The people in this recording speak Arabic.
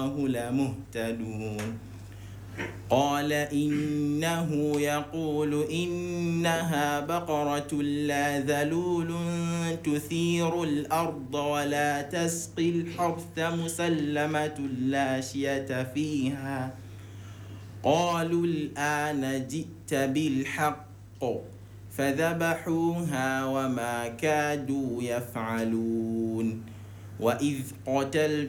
لمهتدون قال إنه يقول إنها بقرة لا ذلول تثير الأرض ولا تسقي الحرث مسلمة لا شية فيها قالوا الآن جئت بالحق فذبحوها وما كادوا يفعلون وإذ قتلتم